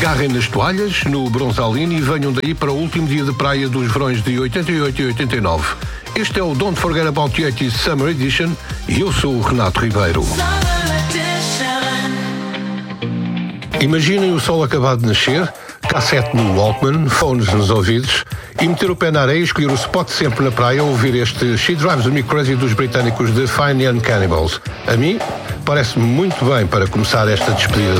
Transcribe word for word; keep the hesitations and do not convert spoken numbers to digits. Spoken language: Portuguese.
Agarrem nas toalhas, no Bronzalini e venham daí para o último dia de praia dos verões de oitenta e oito e oitenta e nove. Este é o Don't Forget About the oitenta Summer Edition e eu sou o Renato Ribeiro. Imaginem o sol acabado de nascer, cassete no Walkman, fones nos ouvidos e meter o pé na areia e escolher o spot sempre na praia a ouvir este She Drives Me Crazy dos britânicos The Fine Young Cannibals. A mim, parece-me muito bem para começar esta despedida